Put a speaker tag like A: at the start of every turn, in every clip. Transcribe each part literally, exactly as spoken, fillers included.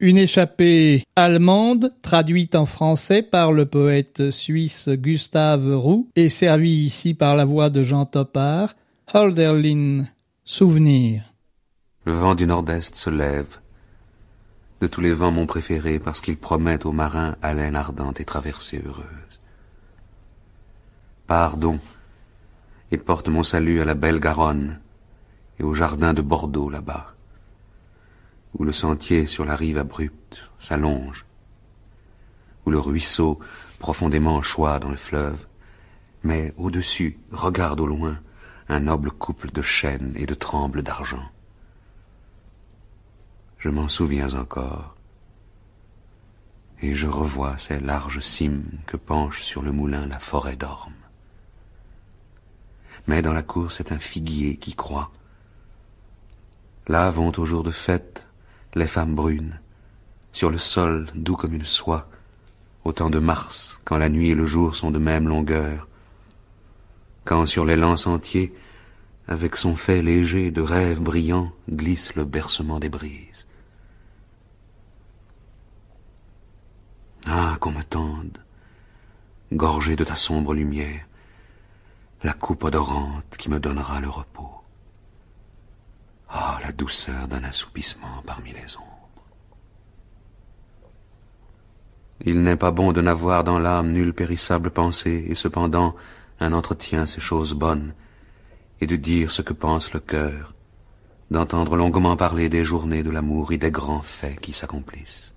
A: Une échappée allemande, traduite en français par le poète suisse Gustave Roux et servie ici par la voix de Jean Topard, Hölderlin, Souvenir.
B: Le vent du nord-est se lève. De tous les vents mon préféré, parce qu'il promet aux marins haleine ardente et traversée heureuse. Pardon, et porte mon salut à la belle Garonne et au jardin de Bordeaux là-bas, où le sentier sur la rive abrupte s'allonge, où le ruisseau profondément choit dans le fleuve, mais au-dessus regarde au loin un noble couple de chênes et de trembles d'argent. Je m'en souviens encore, et je revois ces larges cimes que penche sur le moulin la forêt d'orme. Mais dans la cour c'est un figuier qui croît. Là vont au jour de fête les femmes brunes, sur le sol doux comme une soie, au temps de mars, quand la nuit et le jour sont de même longueur, quand sur les lents sentiers, avec son fait léger de rêves brillants, glisse le bercement des brises. Ah, qu'on me tende, gorgé de ta sombre lumière, la coupe odorante qui me donnera le repos. Ah, la douceur d'un assoupissement parmi les ombres. Il n'est pas bon de n'avoir dans l'âme nulle périssable pensée, et cependant un entretien ces choses bonnes, et de dire ce que pense le cœur, d'entendre longuement parler des journées de l'amour et des grands faits qui s'accomplissent.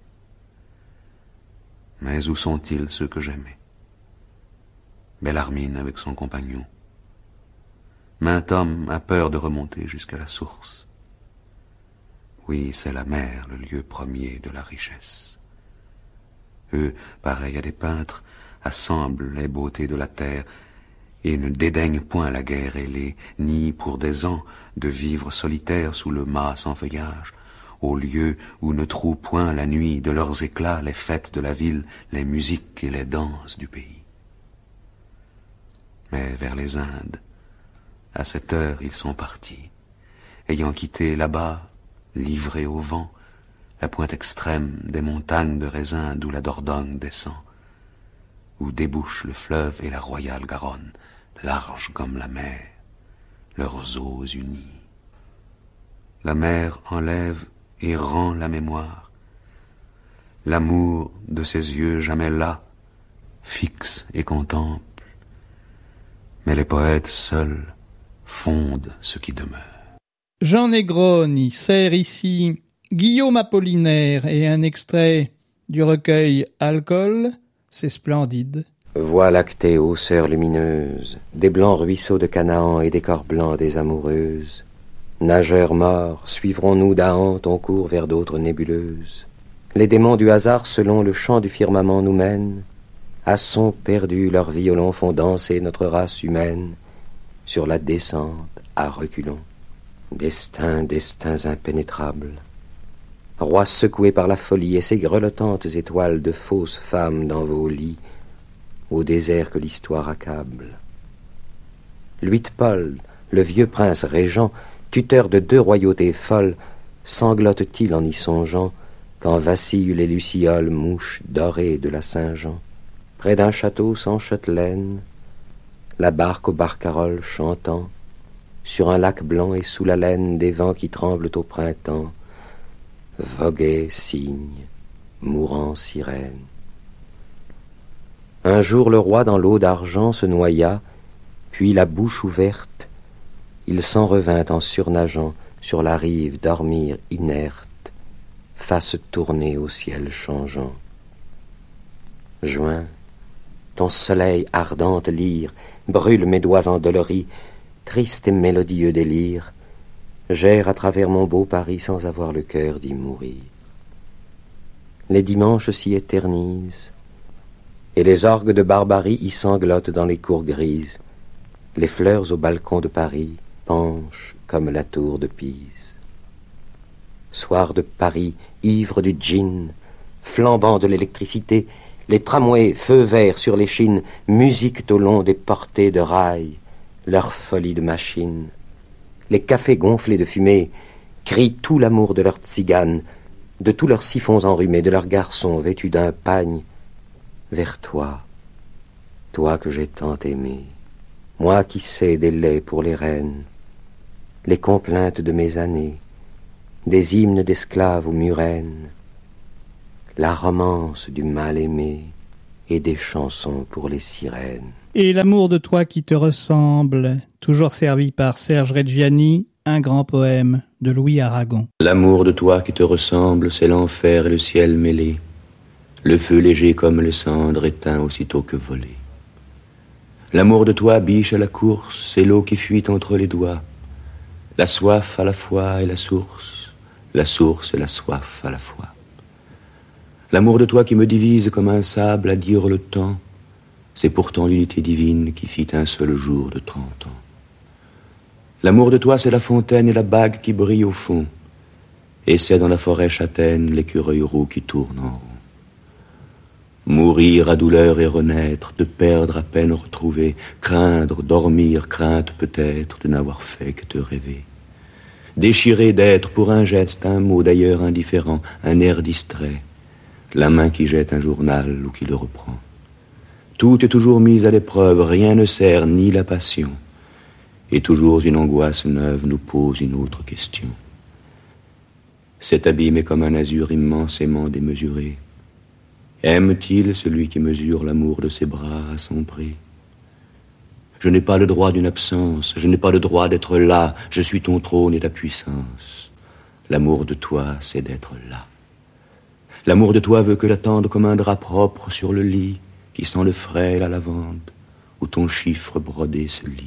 B: Mais où sont-ils ceux que j'aimais? Bellarmine avec son compagnon. Maint homme a peur de remonter jusqu'à la source. Oui, c'est la mer, le lieu premier de la richesse. Eux, pareils à des peintres, assemblent les beautés de la terre et ne dédaignent point la guerre ailée, ni pour des ans de vivre solitaires sous le mât sans feuillage, au lieu où ne troue point la nuit de leurs éclats les fêtes de la ville, les musiques et les danses du pays. Mais vers les Indes, à cette heure, ils sont partis, ayant quitté là-bas, livrés au vent, la pointe extrême des montagnes de raisin d'où la Dordogne descend, où débouchent le fleuve et la royale Garonne, large comme la mer, leurs eaux unies. La mer enlève et rend la mémoire, l'amour de ses yeux jamais las, fixe et contemple, mais les poètes seuls fondent ce qui demeure.
A: Jean Negroni sert ici Guillaume Apollinaire et un extrait du recueil Alcool, c'est splendide.
C: Voie lactée aux sœurs lumineuses, des blancs ruisseaux de Canaan et des corps blancs des amoureuses. Nageurs morts, suivrons-nous d'Ahan ton cours vers d'autres nébuleuses? Les démons du hasard selon le chant du firmament nous mènent. À son perdu, leurs violons font danser notre race humaine sur la descente à reculons. Destins, destins impénétrables, rois secoués par la folie et ces grelottantes étoiles de fausses femmes dans vos lits, au désert que l'histoire accable. Luitpold, le vieux prince régent, tuteur de deux royautés folles, sanglote-t-il en y songeant quand vacillent les lucioles mouches dorées de la Saint-Jean? Près d'un château sans châtelaine, la barque aux barcaroles chantant, sur un lac blanc et sous la laine des vents qui tremblent au printemps, voguait cygne, mourant sirène. Un jour le roi dans l'eau d'argent se noya, puis la bouche ouverte, il s'en revint en surnageant sur la rive dormir inerte, face tournée au ciel changeant. Juin, ton soleil ardente lyre brûle mes doigts endoloris, triste et mélodieux délire, j'erre à travers mon beau Paris sans avoir le cœur d'y mourir. Les dimanches s'y éternisent, et les orgues de barbarie y sanglotent dans les cours grises. Les fleurs au balcon de Paris penchent comme la tour de Pise. Soir de Paris, ivre du gin, flambant de l'électricité, les tramways, feux verts sur les chines, musiquent au long des portées de rails, leur folie de machine. Les cafés gonflés de fumée crient tout l'amour de leurs tziganes, de tous leurs siphons enrhumés, de leurs garçons vêtus d'un pagne, vers toi, toi que j'ai tant aimé, moi qui sais des laits pour les reines, les complaintes de mes années, des hymnes d'esclaves aux murennes, la romance du mal-aimé et des chansons pour les sirènes.
A: Et l'amour de toi qui te ressemble, toujours servi par Serge Reggiani, un grand poème de Louis Aragon.
D: L'amour de toi qui te ressemble, c'est l'enfer et le ciel mêlé, le feu léger comme les cendres éteint aussitôt que volé. L'amour de toi, biche à la course, c'est l'eau qui fuit entre les doigts, la soif à la fois et la source, la source et la soif à la fois. L'amour de toi qui me divise comme un sable à dire le temps, c'est pourtant l'unité divine qui fit un seul jour de trente ans. L'amour de toi, c'est la fontaine et la bague qui brillent au fond, et c'est dans la forêt châtaine l'écureuil roux qui tourne en rond. Mourir à douleur et renaître, de perdre à peine retrouver, craindre, dormir, crainte peut-être de n'avoir fait que te rêver. Déchirer d'être pour un geste, un mot d'ailleurs indifférent, un air distrait, la main qui jette un journal ou qui le reprend. Tout est toujours mis à l'épreuve, rien ne sert, ni la passion. Et toujours une angoisse neuve nous pose une autre question. Cet abîme est comme un azur immensément démesuré. Aime-t-il celui qui mesure l'amour de ses bras à son prix? Je n'ai pas le droit d'une absence, je n'ai pas le droit d'être là, je suis ton trône et ta puissance. L'amour de toi, c'est d'être là. L'amour de toi veut que j'attende comme un drap propre sur le lit, qui sent le frais et la lavande, où ton chiffre brodé se lit.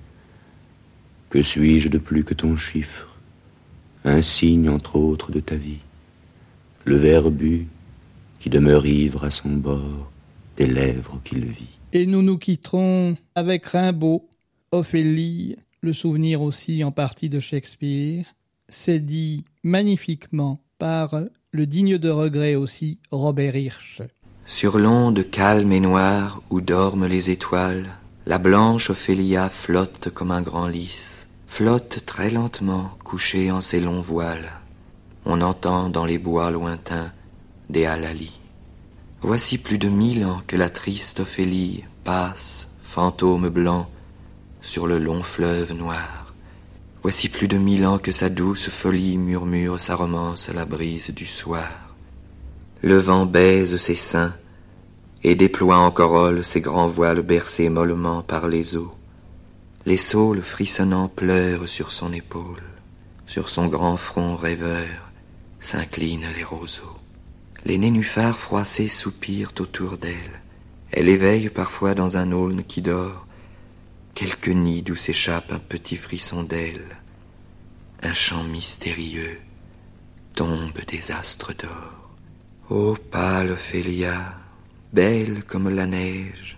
D: Que suis-je de plus que ton chiffre? Un signe, entre autres, de ta vie. Le verre bu, qui demeure ivre à son bord, des lèvres qu'il vit.
A: Et nous nous quitterons avec Rimbaud, Ophélie, le souvenir aussi en partie de Shakespeare. C'est dit magnifiquement par le digne de regret aussi, Robert Hirsch.
E: Sur l'onde calme et noire où dorment les étoiles, la blanche Ophélia flotte comme un grand lys, flotte très lentement, couchée en ses longs voiles. On entend dans les bois lointains des halalis. Voici plus de mille ans que la triste Ophélie passe, fantôme blanc, sur le long fleuve noir. Voici plus de mille ans que sa douce folie murmure sa romance à la brise du soir. Le vent baise ses seins et déploie en corolle ses grands voiles bercés mollement par les eaux. Les saules frissonnants pleurent sur son épaule, sur son grand front rêveur s'inclinent les roseaux. Les nénuphars froissés soupirent autour d'elle. Elle éveille parfois dans un aulne qui dort quelque nid d'où s'échappe un petit frisson d'aile. Un chant mystérieux tombe des astres d'or. Ô pâle Ophélia, belle comme la neige,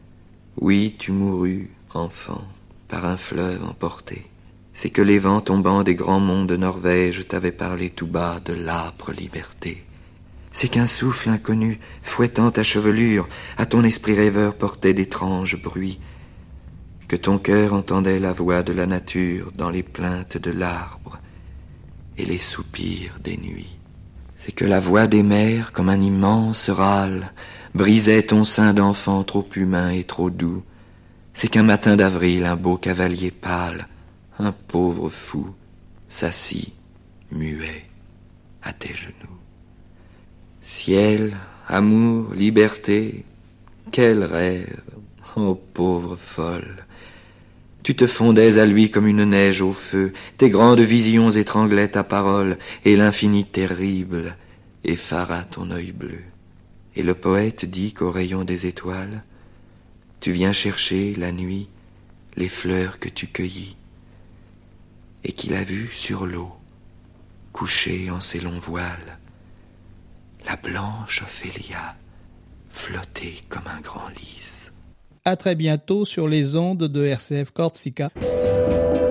E: oui, tu mourus, enfant, par un fleuve emporté. C'est que les vents tombant des grands monts de Norvège t'avaient parlé tout bas de l'âpre liberté. C'est qu'un souffle inconnu, fouettant ta chevelure, à ton esprit rêveur portait d'étranges bruits, que ton cœur entendait la voix de la nature dans les plaintes de l'arbre et les soupirs des nuits. C'est que la voix des mers, comme un immense râle, brisait ton sein d'enfant trop humain et trop doux. C'est qu'un matin d'avril, un beau cavalier pâle, un pauvre fou, s'assit, muet, à tes genoux. Ciel, amour, liberté, quel rêve, ô pauvre folle! Tu te fondais à lui comme une neige au feu, tes grandes visions étranglaient ta parole, et l'infini terrible effara ton œil bleu. Et le poète dit qu'au rayon des étoiles, tu viens chercher, la nuit, les fleurs que tu cueillis, et qu'il a vu sur l'eau, couchée en ses longs voiles, la blanche Ophélia flotter comme un grand lys.
A: À très bientôt sur les ondes de R C F Corsica.